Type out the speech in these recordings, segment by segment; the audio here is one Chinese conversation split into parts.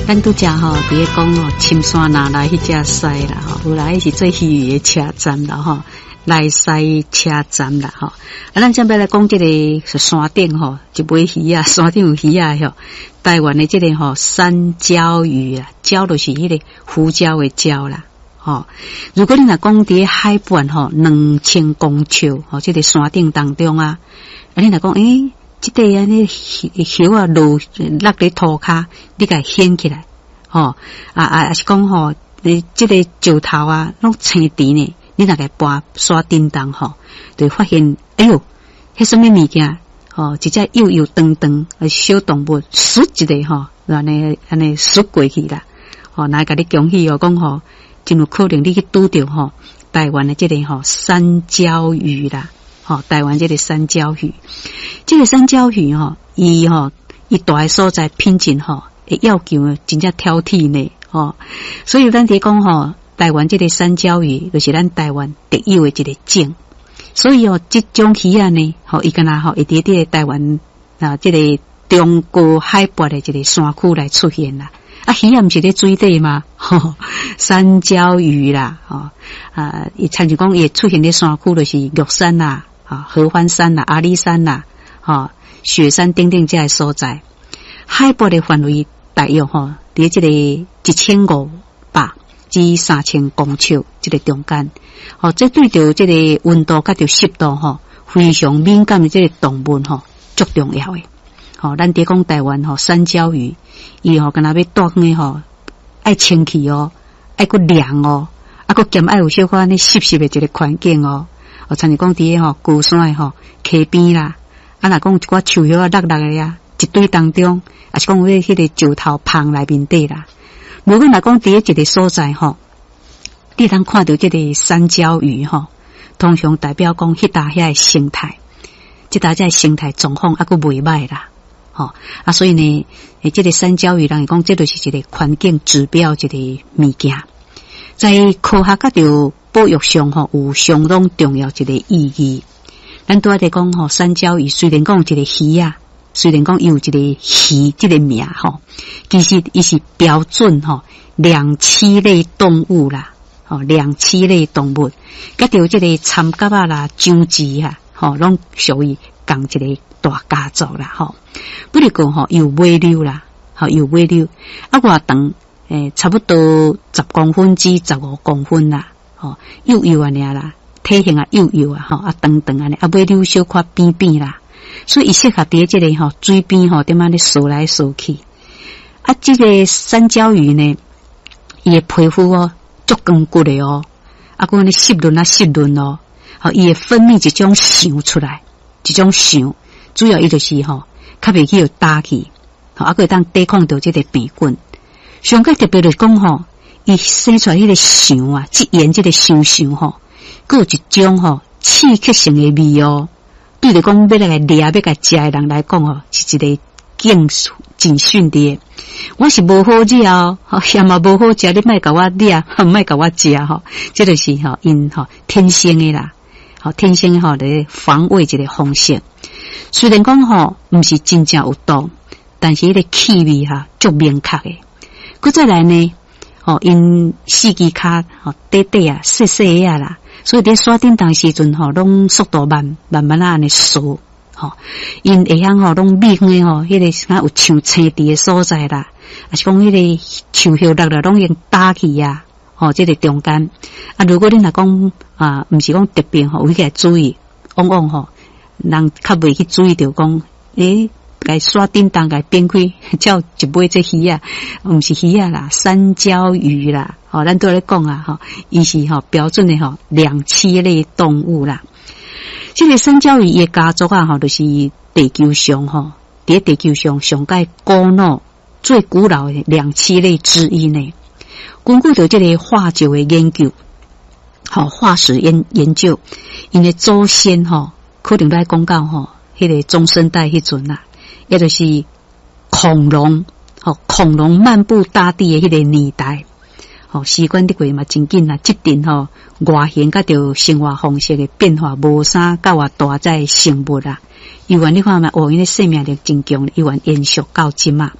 咱拄则吼，伫咧讲哦，深山哪来迄只西啦吼，有来是做鱼的车站啦吼，来西车站啦吼。咱这边来讲这个山顶吼，一尾鱼啊，山顶有鱼啊吼。台湾的这个吼山椒鱼啊，椒就是迄个胡椒的椒啦吼。如果你若讲伫海拔吼2000公尺吼，这个山顶当中啊，你若讲这个安尼叶啊落咧土骹，你甲掀起来，是讲吼，这个石头啊，拢青甜呢。你若甲拔刷叮当吼，就发现，哎哟，迄什么物件？一只幼幼长长的小动物，唰一个吼，安尼唰过去啦。那甲你恭喜哦，讲吼，真有可能你去拄着吼，台湾的这个吼山椒鱼啦。台湾这个山椒鱼，这个山椒鱼伊大的所在品质会要求真正挑剔呢所以咱伫讲台湾这个山椒鱼就是咱台湾特有的一个种，所以这种鱼啊呢伊敢若会伫咧台湾这个中高海拔的这个山区来出现啦。鱼啊，毋是咧水底吗？山椒鱼啦，伊参像讲伊出现咧山区就是玉山啦。合欢山啦、阿里山啦、雪山等等这些所在，海拔的范围大约伫这个1500至3000公尺这个中间，这对着这个温度甲着湿度非常敏感的这个动物足重要的。咱伫讲台湾山椒鱼，伊敢若要带远的爱清气爱个凉个兼爱有小可安尼湿湿的一个环境参像讲伫个高山的溪边啦，若讲有一寡树叶啊落的呀，一堆当中，也是讲有迄个石头棚内面底啦。如果若讲伫一个所在你通看到这个山椒鱼通常代表讲迄搭遐的生态，即搭遮生态状况还佫袂歹啦。所以呢，这个山椒鱼人讲，这就是一个环境指标一个物件，在科学甲着保育上有相当重要一个意义。咱拄仔在讲山椒鱼虽然讲一个鱼啊，虽然讲有一个鱼这个名其实伊是标准两栖类动物啦，两栖类动物，甲着这个参甲啊啦、獐子啊，拢属于共一个大家族啦不过有尾溜啦，有尾溜外长差不多10公分至15公分啦。幼幼安尼啦，体型啊幼幼啊，长长安尼，尾溜小可扁扁啦，所以伊适合伫这个水边点仔咧扫来扫去。这个山椒鱼呢，伊的皮肤足光骨的佮安尼湿润湿润伊会分泌一种香出来，一种香，主要伊就是较袂去有打气，还可以当抵抗到这个病菌。上个特别就是讲伊生出来迄个香啊，即盐即个香香佫有一种刺激性的味对着讲要来掠要甲食的人来讲是一个真训的。我是无好食也嘛无好食，你莫甲我掠，莫甲我食这就是因天生的啦，天生的防卫一个方式。虽然讲毋是真正有毒，但是迄个气味足明确的。佮再来呢？因四肢骹短短啊、细细啊啦，所以伫山顶当时阵拢速度慢慢安尼扫因会晓拢密远的迄个啥有像青地的所在啦，也是讲迄个树叶落拢用打起啊，这个中间如果你若讲毋是讲特别有迄个注意，往往人较袂去注意到讲该刷叮当该边开，叫一尾这鱼啊，毋是鱼啊啦，山椒鱼啦，咱都在讲啊，伊是标准的两栖类动物啦。这个山椒鱼的家族啊，就是地球上伫地球上上界古老最古老的两栖类之一呢。根据着这个化石的研究，化石研究，因为祖先可能在讲到迄个中生代迄阵啦。也就是恐龙漫步大地的迄个年代，时间的过嘛真紧啦，即阵外形甲着生活方式的变化无啥较偌大在生物啦。伊原你看嘛，因为生命力真强，伊原延续到今嘛，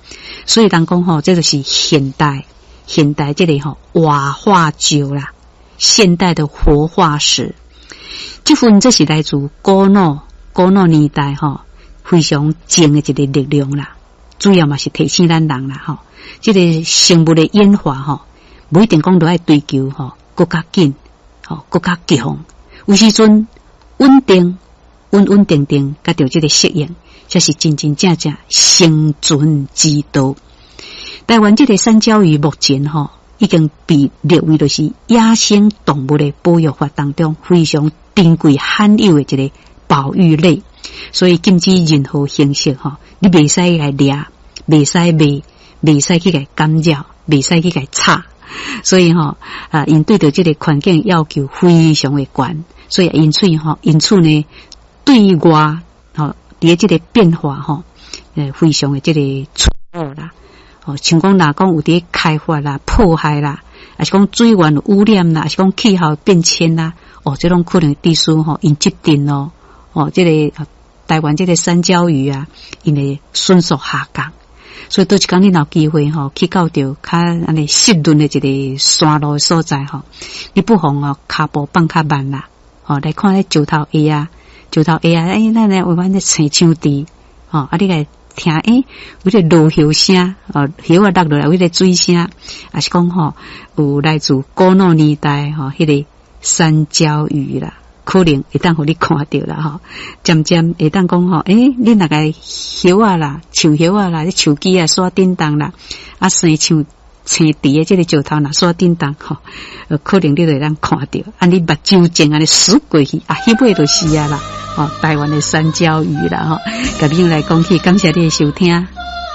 所以人讲吼，这就是现代这个吼瓦化石啦，现代的活化石。这份这是来自古老年代吼非常静的一个力量啦，主要嘛是提醒咱人啦吼，这个生物的演化吼，不一定讲都要追求吼更加紧，吼更加强，有时阵稳定，甲着这个适应，才是真正生存之道。台湾这个山椒鱼目前吼已经被列为就是野生动物的保育法当中非常珍贵罕有的一个保育类，所以禁止任何形式吼，你袂使来掠，袂使卖，袂使去给干扰，袂使去给炒。所以吼因对着这个环境要求非常的高，所以因此呢对外吼伫这个变化吼非常的这个错误啦。像讲若讲有伫开发啦、迫害啦，还是讲水源污染啦，还是讲气候变迁啦，这种可能地区吼因决定这个台湾这个山椒鱼啊，因会迅速下降。所以倒一天你有机会吼去到着较安尼湿润的一个山路所在吼，你不妨脚步放较慢啦，来看咧石头叶啊，咱来为咱咧青树地，你来听有个落叶声，叶啊落落来有个水声，也是讲有来自古老年代迄个山椒鱼啦，可能会当互你看到啦渐渐会当讲你那个叶啊啦，树叶啊啦，树枝啊刷叮当啦，生像青地的这个石头若刷叮当可能你就会当看到，你目睭前安尼数过去迄尾就是啦。台湾的山椒鱼啦甲你来讲起，感谢你的收听。